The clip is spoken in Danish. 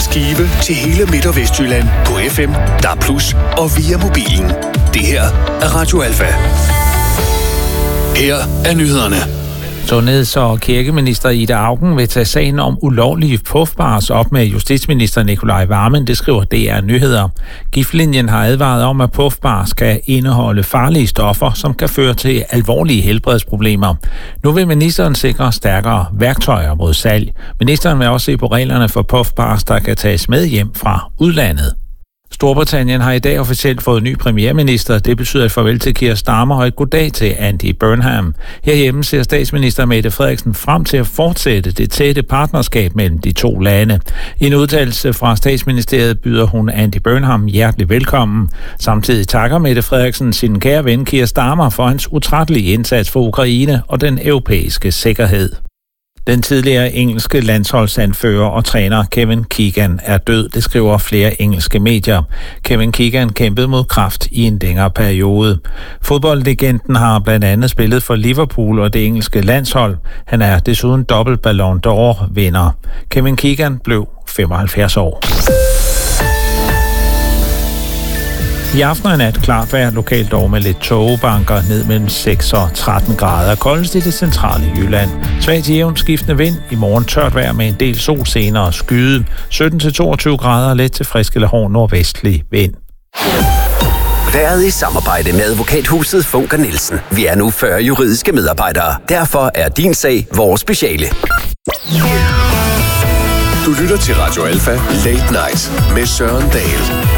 Skive til hele Midt- og Vestjylland på FM, DAB+ og via mobilen. Det her er Radio Alfa. Her er nyhederne. Sundheds- og kirkeminister Ida Auken vil tage sagen om ulovlige puffbars op med justitsminister Nikolaj Wammen, det skriver DR Nyheder. Giftlinjen har advaret om, at puffbars skal indeholde farlige stoffer, som kan føre til alvorlige helbredsproblemer. Nu vil ministeren sikre stærkere værktøjer mod salg. Ministeren vil også se på reglerne for puffbars, der kan tages med hjem fra udlandet. Storbritannien har i dag officielt fået ny premierminister. Det betyder et farvel til Keir Starmer og et goddag til Andy Burnham. Herhjemme ser statsminister Mette Frederiksen frem til at fortsætte det tætte partnerskab mellem de to lande. I en udtalelse fra statsministeriet byder hun Andy Burnham hjertelig velkommen. Samtidig takker Mette Frederiksen sin kære ven Keir Starmer for hans utrættelige indsats for Ukraine og den europæiske sikkerhed. Den tidligere engelske landsholdsanfører og træner Kevin Keegan er død, det skriver flere engelske medier. Kevin Keegan kæmpede mod kræft i en længere periode. Fodboldlegenden har blandt andet spillet for Liverpool og det engelske landshold. Han er desuden dobbelt Ballon d'Or-vinder. Kevin Keegan blev 75 år. I aften og nat klart vejr, lokalt dog med lidt tågebanker ned mellem 6 og 13 grader. Koldest i det centrale Jylland. Svag til jævnt skiftende vind. I morgen tørt vejr med en del sol, senere skyde. 17-22 grader, let til frisk eller hård nordvestlig vind. Været i samarbejde med advokathuset Funker Nielsen. Vi er nu 40 juridiske medarbejdere. Derfor er din sag vores speciale. Du lytter til Radio Alfa Late Night med Søren Dahl.